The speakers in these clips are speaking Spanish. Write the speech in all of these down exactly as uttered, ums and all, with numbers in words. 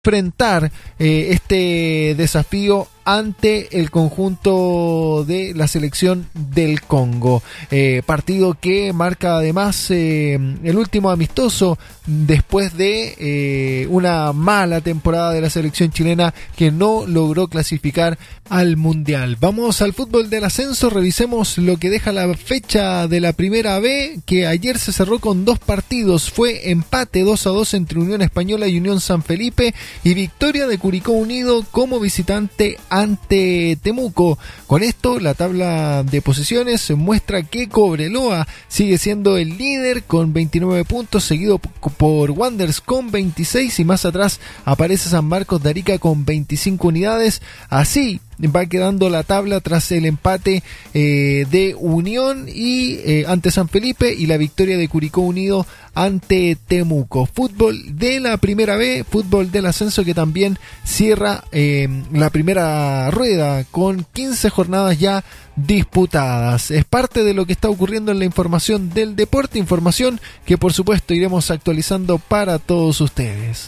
enfrentar eh, este desafío ante el conjunto de la selección del Congo. Eh, partido que marca además eh, el último amistoso después de eh, una mala temporada de la selección chilena que no logró clasificar al Mundial. Vamos al fútbol del ascenso, revisemos lo que deja la fecha de la Primera B, que ayer se cerró con dos partidos. Fue empate dos a dos entre Unión Española y Unión San Felipe y victoria de Curicó Unido como visitante ante Temuco. Con esto la tabla de posiciones muestra que Cobreloa sigue siendo el líder con veintinueve puntos, seguido por Wanderers con veintiséis y más atrás aparece San Marcos de Arica con veinticinco unidades. Así va quedando la tabla tras el empate eh, de Unión y eh, ante San Felipe y la victoria de Curicó Unido ante Temuco. Fútbol de la Primera B, fútbol del ascenso que también cierra eh, la primera rueda con quince jornadas ya disputadas. Es parte de lo que está ocurriendo en la información del deporte, información que por supuesto iremos actualizando para todos ustedes.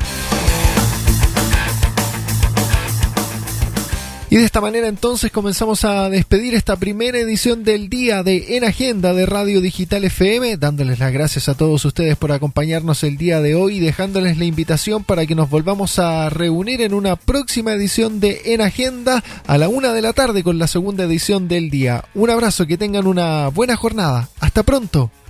Y de esta manera entonces comenzamos a despedir esta primera edición del día de En Agenda de Radio Digital F M, dándoles las gracias a todos ustedes por acompañarnos el día de hoy y dejándoles la invitación para que nos volvamos a reunir en una próxima edición de En Agenda a la una de la tarde con la segunda edición del día. Un abrazo, que tengan una buena jornada. Hasta pronto.